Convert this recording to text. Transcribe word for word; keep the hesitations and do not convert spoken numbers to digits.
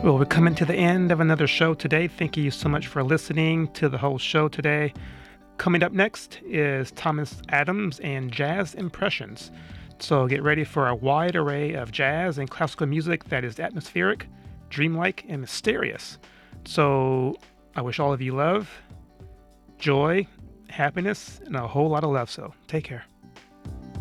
Well, we're coming to the end of another show today. Thank you so much for listening to the whole show today. Coming up next is Thomas Adams and Jazz Impressions. So get ready for a wide array of jazz and classical music that is atmospheric, dreamlike, and mysterious. So I wish all of you love, joy, happiness, and a whole lot of love. So take care.